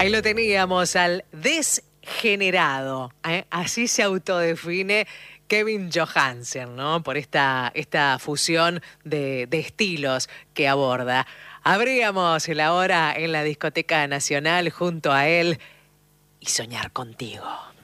Ahí lo teníamos al desgenerado, ¿eh? Así se autodefine Kevin Johansen, ¿no? Por esta fusión de estilos que aborda. Abríamos la hora en la Discoteca Nacional junto a él y soñar contigo.